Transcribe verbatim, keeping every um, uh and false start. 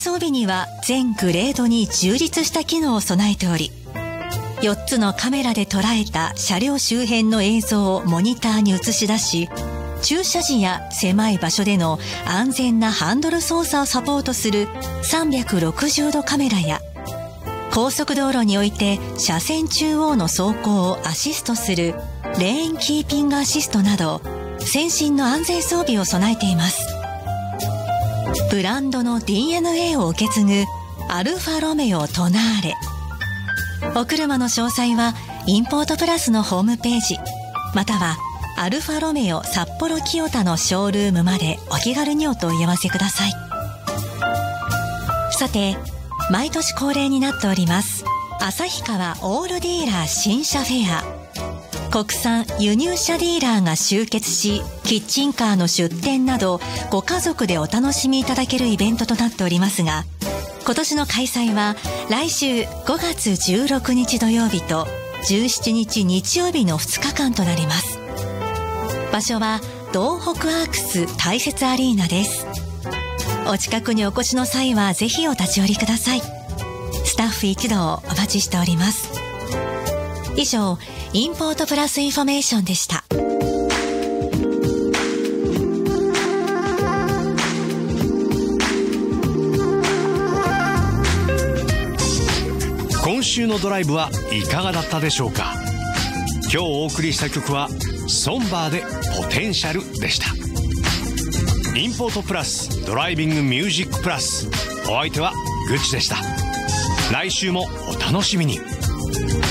装備には全グレードに充実した機能を備えており、よっつのカメラで捉えた車両周辺の映像をモニターに映し出し、駐車時や狭い場所での安全なハンドル操作をサポートするさんびゃくろくじゅうどカメラや、高速道路において車線中央の走行をアシストするレーンキーピングアシストなど、先進の安全装備を備えています。ブランドの ディーエヌエー を受け継ぐアルファロメオトナーレ。お車の詳細はインポートプラスのホームページ、またはアルファロメオ札幌清田のショールームまでお気軽にお問い合わせください。さて、毎年恒例になっております旭川オールディーラー新車フェア。国産輸入車ディーラーが集結し、キッチンカーの出店などご家族でお楽しみいただけるイベントとなっておりますが、今年の開催は来週ごがつじゅうろくにち土曜日とじゅうしちにち日曜日のふつかかんとなります。場所は道北アークス大雪アリーナです。お近くにお越しの際はぜひお立ち寄りください。スタッフ一同お待ちしております。以上、インポートプラスインフォメーションでした。 今週のドライブはいかがだったでしょうか。今日お送りした曲はソンバーでポテンシャルでした。インポートプラスドライビングミュージックプラス、お相手はグッチでした。来週もお楽しみに。